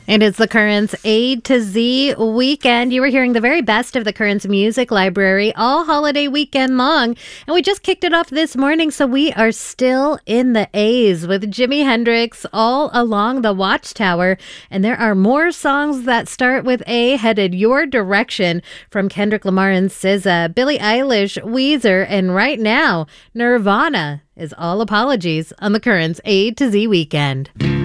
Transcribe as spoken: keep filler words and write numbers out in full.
And it's the Currents A to Z weekend. You were hearing the very best of the Currents Music Library all holiday weekend long. And we just kicked it off this morning, so we are still in the A's with Jimi Hendrix all along the Watchtower. And there are more songs that start with A headed your direction from Kendrick Lamar and S Z A, Billie Eilish, Weezer, and right now, Nirvana is All Apologies on the Currents A to Z weekend.